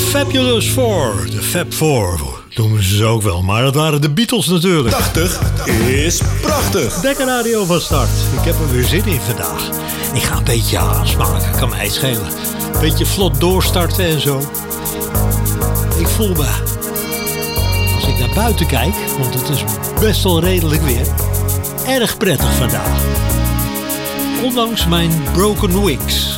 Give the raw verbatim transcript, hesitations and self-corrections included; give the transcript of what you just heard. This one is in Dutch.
Fabulous Four, de Fab Four noemen ze ze ook wel, maar dat waren de Beatles natuurlijk. tachtig is prachtig. Dekker Radio van start. Ik heb er weer zin in vandaag. Ik ga een beetje aansmaken, kan mij schelen. Een beetje vlot doorstarten en zo. Ik voel me, als ik naar buiten kijk, want het is best wel redelijk weer, erg prettig vandaag. Ondanks mijn broken wings.